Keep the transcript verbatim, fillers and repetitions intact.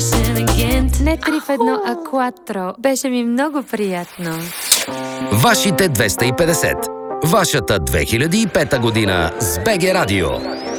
Не три в едно, а кватро. Беше ми много приятно. Вашите двеста и петдесет. Вашата две хиляди и пета година с БГ Радио.